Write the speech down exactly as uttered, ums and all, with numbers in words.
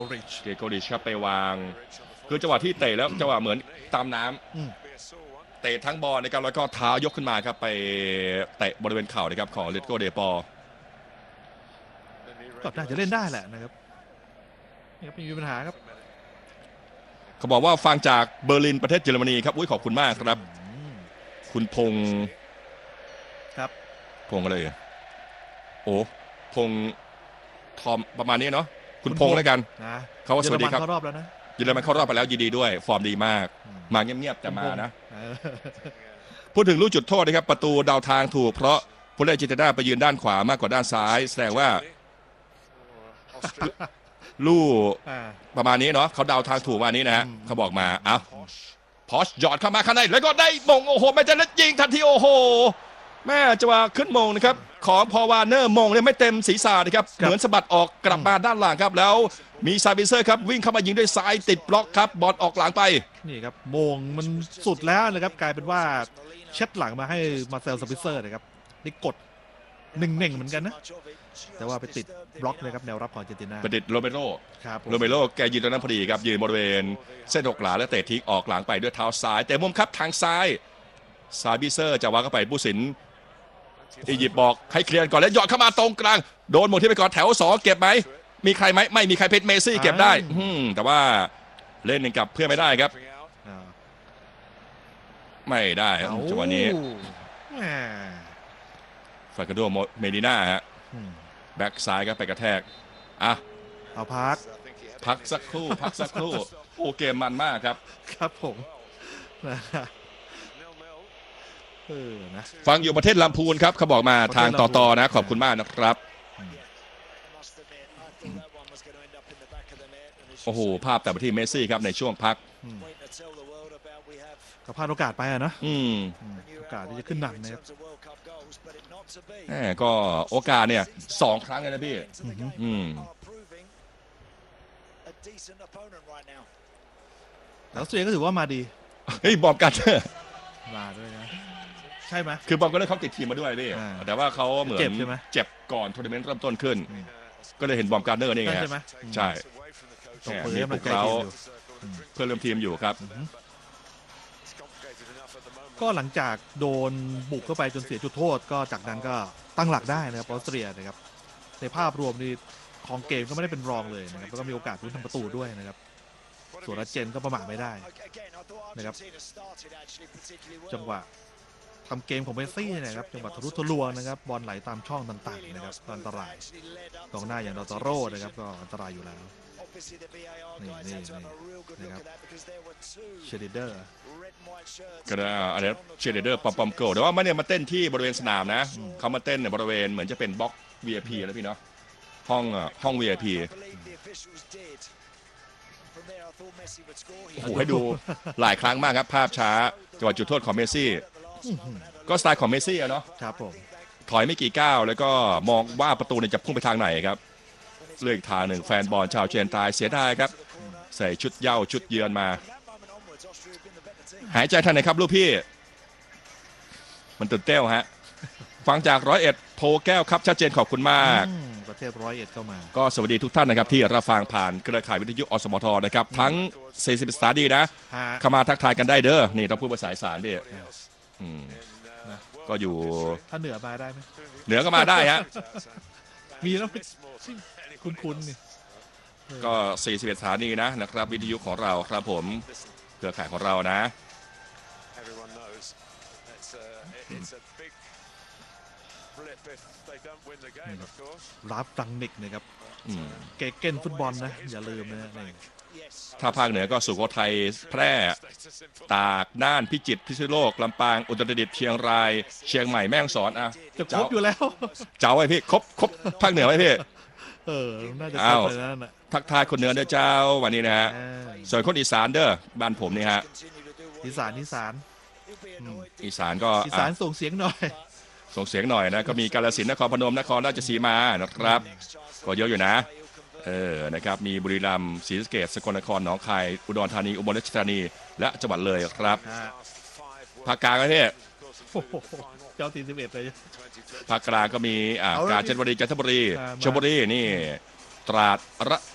เกโกริชครับไปวางคือจังหวะที่เตะแล้วจังหวะเหมือนตามน้ำเตะทั้งบอลนะครับแล้วก็เท้ายกขึ้นมาครับไปเตะบริเวณเข่านะครับของเลตโกเดปอก็น่าจะเล่นได้แหละนะครับนี่ครับไม่มีปัญหาครับเขาบอกว่าฟังจากเบอร์ลินประเทศเยอรมนีครับอุ้ยขอบคุณมากครับคุณพงศ์ครับพงศ์อะไรโอ้พงศ์ทอมประมาณนี้เนาะคุณพงศ์แล้วกันนะเขาว่าสวัสดีครับเข้ารอบแล้วนะเยอรมันเข้ารอบไปแล้วยินดีด้วยฟอร์มดีมากมาเงียบๆแต่มานะพูดถึงลูกจุดโทษนะครับประตูดาวทางถูกเพราะผู้เล่นจิตด้าไปยืนด้านขวามากกว่าด้านซ้ายแสดงว่าลูกประมาณนี้เนาะเขาดาวทางถูกมานี้นะฮะเขาบอกมาเอ้าพอชหยอดเข้ามาข้างในแล้วก็ได้มงโอ้โหแม่จะเล่นยิงทันทีโอ้โหแม่จะว่าขึ้นมงนะครับของพอวาเนอร์มงเนี่ยไม่เต็มศีรษะนะครับเหมือนสะบัดออกกลับมาด้านหลังครับแล้วมีซาบิเซอร์ครับวิ่งเข้ามายิงด้วยซ้ายติดบล็อกครับบอลออกหลังไปนี่ครับมงมันสุดแล้วนะครับกลายเป็นว่าเช็ดหลังมาให้มาเซลซาบิเซอร์นะครับนี่กดหนึ่งเน่งเหมือนกันนะแต่ว่าไปติดบล็อกเลยครับแนวรับของอาร์เจนตินาไปติดโรเมโรครับโรเมโรแกยืนตรงนั้นพอดีครับยืนบริเวณเส้นหกหลาและเตะทิ้งออกหลังไปด้วยเท้าซ้ายแต่มุมครับทางซ้ายซาบิเซอร์จะวางเข้าไปผู้สินอียิปต์บอกให้เคลียร์ก่อนแล้วหยอดเข้ามาตรงกลางโดนหมดที่ไปก่อนแถวสองเก็บไหมมีใครไหมไม่มีใครเพชรเมซี่เก็บได้แต่ว่าเล่นกับเพื่อนไม่ได้ครับไม่ได้จังหวะนี้ฟาคาโดเมดิน่าฮะแบ็กซ้ายก็ไปกระแทกอ่ะเอาพักพักสักครู่พักสักครู่โอ้เกมมันมากครับครับผมฟังอยู่ประเทศลำพูนครับเขาบอกมาทางต่อต่อนะขอบคุณมากนะครับโอ้โหภาพแต่ไปที่เมสซี่ครับในช่วงพักก็พลาดโอกาสไปอะนะอืมโอกาสที่จะขึ้นนำนะครับแหมก็โอกาสเนี่ยสองครั้งเลยนะพี่อืมแล้วเสียก็ถือว่ามาดีเฮ้ยบอมกันมาด้วยนะใช่ไหมคือบอมก็เลยเขาติดทีมมาด้วยพี่แต่ว่าเขาเหมือนเจ็บก่อนทัวร์นาเมนต์เริ่มต้นขึ้นก็เลยเห็นบอมการ์เนอร์นี่ไงใช่มีพวกเราเพื่อนร่วมทีมอยู่ครับก็หลังจากโดนบุกเข้าไปจนเสียจุดโทษก็จากนั้นก็ตั้งหลักได้นะครับออสเตรียนะครับในภาพรวมนี่ของเกมก็ไม่ได้เป็นรองเลยนะครับแล้วก็มีโอกาสลุ้นทำประตูด้วยนะครับส่วนอาร์เจนก็ประมาทไม่ได้นะครับจังหวะทำเกมของเมสซี่นะครับจังหวะทะลุทะลวงนะครับบอลไหลตามช่องต่างๆนะครับอันตรายกองหน้าอย่างดอตโร่นะครับก็อันตรายอยู่แล้วนี่นี่นี่นะครับเชเดเดอร์ก็ได้อะไรเชเดเดอร์ปอมปอมโกแต่ว่ามันเนี่ยมาเต้นที่บริเวณสนามนะเขามาเต้นในบริเวณเหมือนจะเป็นบล็อก วี ไอ พี แล้วพี่เนาะห้องห้อง วี ไอ พี โอ้โหให้ดูหลายครั้งมากครับภาพช้าจังหวะจุดโทษของเมสซี่ก็สไตล์ของเมสซี่อะเนาะครับผมถอยไม่กี่ก้าวแล้วก็มองว่าประตูเนี่ยจะพุ่งไปทางไหนครับเลือกทางหนึ่งแฟนบอลชาวเชียงรายเสียดายครับใส่ชุดเย้าชุดเยือนมาหายใจทันไหนครับลูกพี่มันตื่นเต้นฮะฟังจากร้อยเอ็ดโพแก้วครับชัดเจนขอบคุณมากประเทศร้อยเอ็ดเข้ามาก็สวัสดีทุกท่านนะครับที่รับฟังผ่านเครือข่ายวิทยุอสมทนะครับทั้งสี่สิบสถานีนะเข้ามาทักทายกันได้เด้อนี่ต้องพูดภาษาอีสานดิก็อยู่ถ้าเหนือมาได้ไหมเหนือก็มาได้ฮะมีแล้วคุ้นๆนี่ก็สี่สิบเอ็ดสถานีนะนะครับวิทยุของเราครับผมเครือข่ายของเรานะรับตังนิกนะครับเกเก้นฟุตบอลนะอย่าลืมนะถ้าภาคเหนือก็สุโขทัยแพร่ตากน่านพิจิตรพิษณุโลกลำปางอุตรดิตถ์เชียงรายเชียงใหม่แม่ฮ่องสอนอ่ะจะครบอยู่แล้วเจ้าไว้พี่ครบครบภาคเหนือไว้พี่เออน่าจะครบไปแล้วนะทักทายคนเหนือเด้อเจ้าวันนี้นะฮะส่วนคนอีสานเด้อบ้านผมนี่ฮะอีสานอีสานอีสานก็อีสานส่งเสียงหน่อยส่งเสียงหน่อยนะก็มีกาฬสินธุ์นครพนมนครราชสีมานะครับก็เยอะอยู่นะเออนะครับมีบุรีรัมย์ศรีสะเกษสกลนครหนองคายอุดรธานีอุบลราชธานีและจังหวัดเลยครับภาคกลางประเทศเจ้าสี่สิบเอ็ดเลยภาคกลางก็มีอ่ากาญจนบุรีจันทบุรีชลบุรีนี่ตราดระ